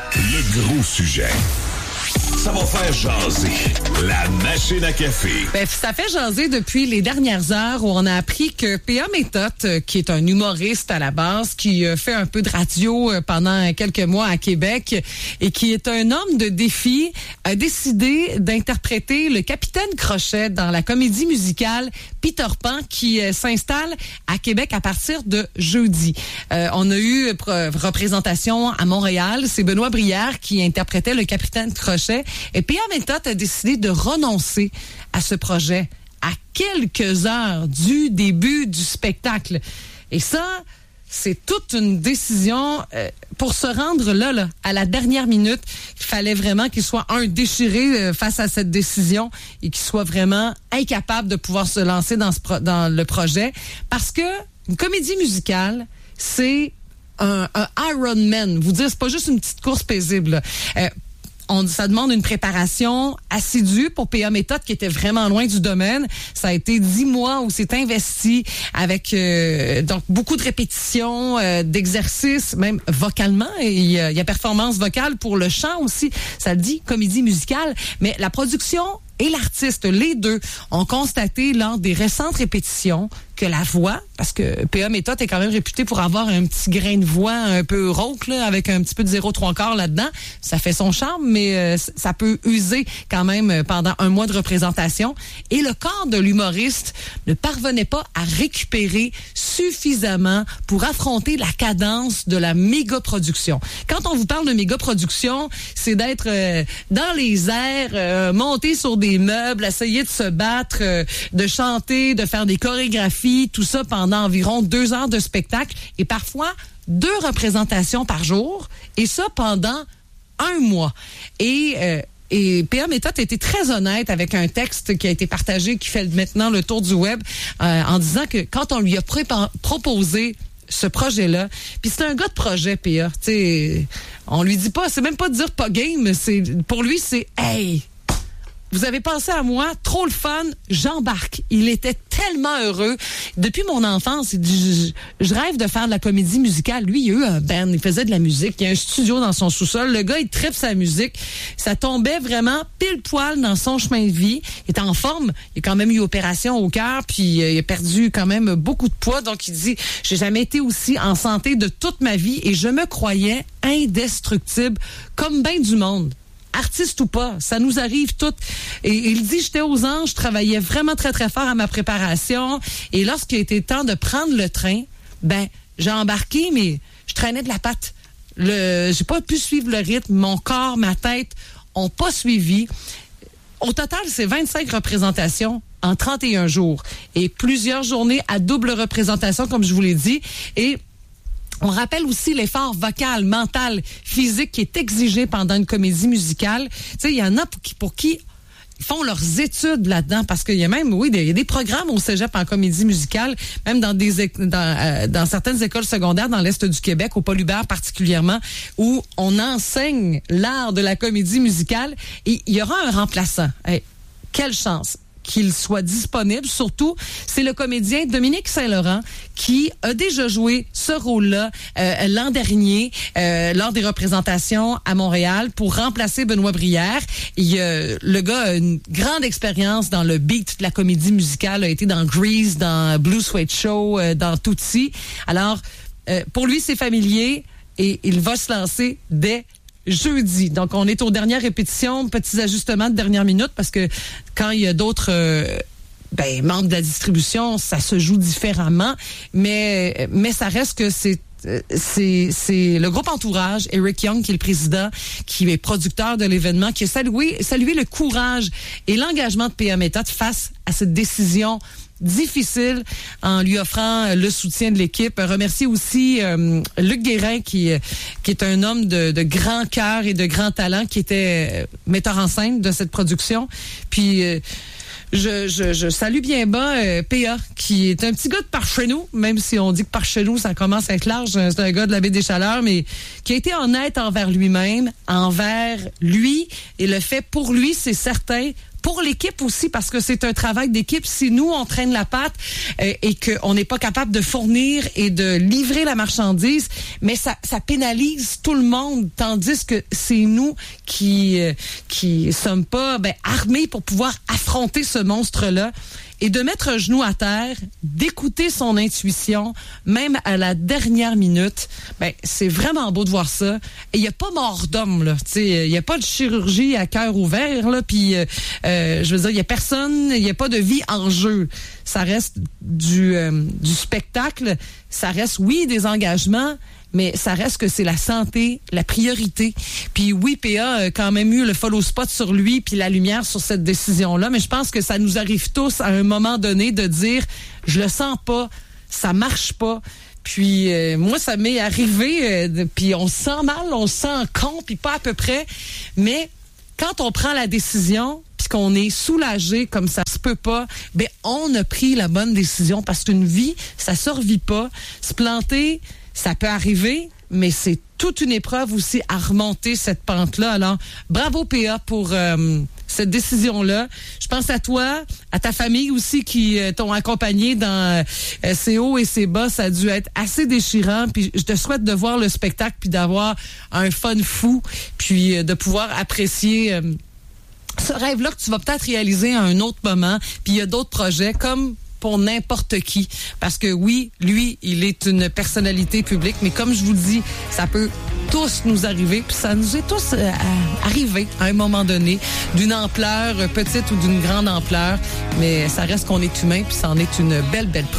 Le gros sujet. Ça va faire jaser. La machine à café. Ça fait jaser depuis les dernières heures où on a appris que P.A. Méthode, qui est un humoriste à la base, qui fait un peu de radio pendant quelques mois à Québec et qui est un homme de défi, a décidé d'interpréter le Capitaine Crochet dans la comédie musicale Peter Pan qui s'installe à Québec à partir de jeudi. On a eu représentation à Montréal. C'est Benoît Brière qui interprétait le Capitaine Crochet. Et P.A. Méthode a décidé de renoncer à ce projet à quelques heures du début du spectacle. Et ça, c'est toute une décision pour se rendre là, à la dernière minute. Il fallait vraiment qu'il soit déchiré face à cette décision et qu'il soit vraiment incapable de pouvoir se lancer dans le projet. Parce que une comédie musicale, c'est un Ironman. Vous dire, c'est pas juste une petite course paisible. Ça demande une préparation assidue pour P.A. Méthode qui était vraiment loin du domaine. Ça a été 10 mois où c'est investi avec donc beaucoup de répétitions, d'exercices, même vocalement. Et il y a performance vocale pour le chant aussi. Ça le dit, comédie musicale. Mais la production et l'artiste, les deux, ont constaté lors des récentes répétitions que la voix, parce que P.A. Méthode est quand même réputé pour avoir un petit grain de voix un peu rauque, là, avec un petit peu de 0,3 là-dedans. Ça fait son charme, mais ça peut user quand même pendant un mois de représentation. Et le corps de l'humoriste ne parvenait pas à récupérer suffisamment pour affronter la cadence de la méga-production. Quand on vous parle de méga-production, c'est d'être dans les airs, monter sur des meubles, essayer de se battre, de chanter, de faire des chorégraphies, tout ça pendant environ 2 heures de spectacle et parfois 2 représentations par jour et ça pendant 1 mois. Et P.A. Méthode a été très honnête avec un texte qui a été partagé, qui fait maintenant le tour du web, en disant que quand on lui a proposé ce projet-là, puis c'est un gars de projet, P.A. T'sais, on lui dit pas, c'est même pas de dire pas game, pour lui c'est hey. Vous avez pensé à moi, trop le fun, j'embarque. Il était tellement heureux. Depuis mon enfance, il dit, je rêve de faire de la comédie musicale. Lui, il a eu un band, il faisait de la musique, il y a un studio dans son sous-sol. Le gars, il tripe sa musique. Ça tombait vraiment pile poil dans son chemin de vie. Il est en forme, il a quand même eu opération au cœur, puis il a perdu quand même beaucoup de poids. Donc, il dit, j'ai jamais été aussi en santé de toute ma vie et je me croyais indestructible, comme ben du monde. Artiste ou pas, ça nous arrive toutes. Et il dit, j'étais aux anges, je travaillais vraiment très, très fort à ma préparation. Et lorsqu'il a été temps de prendre le train, j'ai embarqué, mais je traînais de la patte. J'ai pas pu suivre le rythme. Mon corps, ma tête ont pas suivi. Au total, c'est 25 représentations en 31 jours. Et plusieurs journées à double représentation, comme je vous l'ai dit. Et on rappelle aussi l'effort vocal, mental, physique qui est exigé pendant une comédie musicale. Tu sais, il y en a pour qui ils font leurs études là-dedans parce qu'il y a même, il y a des programmes au cégep en comédie musicale, même dans certaines écoles secondaires dans l'Est du Québec, au Paul Hubert particulièrement, où on enseigne l'art de la comédie musicale et il y aura un remplaçant. Hey, quelle chance! Qu'il soit disponible. Surtout, c'est le comédien Dominique Saint-Laurent qui a déjà joué ce rôle-là l'an dernier lors des représentations à Montréal pour remplacer Benoît Brière. Le gars a une grande expérience dans le beat de la comédie musicale, a été dans Grease, dans Blue Suede Show, dans Tootsie. Alors, pour lui, c'est familier et il va se lancer dès jeudi. Donc, on est aux dernières répétitions, petits ajustements de dernière minute parce que quand il y a d'autres membres de la distribution, ça se joue différemment. Mais ça reste que c'est le groupe Entourage, Eric Young, qui est le président, qui est producteur de l'événement, qui a salué le courage et l'engagement de P.A. Méthode face à cette décision difficile en lui offrant le soutien de l'équipe. Remercier aussi Luc Guérin qui est un homme de grand cœur et de grand talent qui était metteur en scène de cette production. Puis je salue bien bas P.A. qui est un petit gars de par chez nous, même si on dit que par chez nous ça commence à être large, c'est un gars de la baie des Chaleurs, mais qui a été honnête envers lui-même, envers lui, et le fait pour lui, c'est certain, pour l'équipe aussi, parce que c'est un travail d'équipe. Si nous, on traîne la patte et qu'on n'est pas capable de fournir et de livrer la marchandise, mais ça pénalise tout le monde, tandis que c'est nous qui sommes pas armés pour pouvoir affronter ce monstre-là. Et de mettre un genou à terre, d'écouter son intuition, même à la dernière minute, c'est vraiment beau de voir ça. Et il n'y a pas mort d'homme, là. Il n'y a pas de chirurgie à cœur ouvert, là. Puis, je veux dire, il n'y a personne, il n'y a pas de vie en jeu. Ça reste du spectacle. Ça reste, oui, des engagements, mais ça reste que c'est la santé, la priorité. Puis oui, PA a quand même eu le follow spot sur lui puis la lumière sur cette décision-là, mais je pense que ça nous arrive tous à un moment donné de dire « je le sens pas, ça marche pas ». Puis moi, ça m'est arrivé, puis on se sent mal, on se sent con, puis pas à peu près, mais quand on prend la décision puis qu'on est soulagé comme ça se peut pas, on a pris la bonne décision parce qu'une vie, ça survit pas. Se planter, ça peut arriver, mais c'est toute une épreuve aussi à remonter cette pente-là. Alors, bravo PA pour cette décision-là. Je pense à toi, à ta famille aussi qui t'ont accompagné dans ces hauts et ces bas. Ça a dû être assez déchirant. Puis je te souhaite de voir le spectacle puis d'avoir un fun fou puis de pouvoir apprécier ce rêve-là que tu vas peut-être réaliser à un autre moment. Puis il y a d'autres projets comme pour n'importe qui. Parce que oui, lui, il est une personnalité publique, mais comme je vous le dis, ça peut tous nous arriver, puis ça nous est tous arrivé à un moment donné, d'une ampleur petite ou d'une grande ampleur, mais ça reste qu'on est humain, puis ça en est une belle preuve.